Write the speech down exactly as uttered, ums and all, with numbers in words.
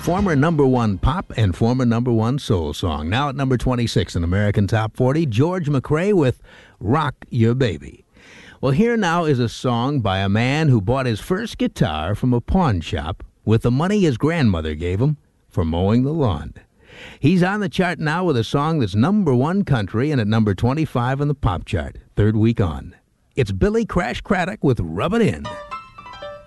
Former number one pop and former number one soul song. Now at number twenty-six in American Top forty, George McCrae with Rock Your Baby. Well, here now is a song by a man who bought his first guitar from a pawn shop with the money his grandmother gave him for mowing the lawn. He's on the chart now with a song that's number one country and at number twenty-five on the pop chart, third week on. It's Billy Crash Craddock with Rub It In.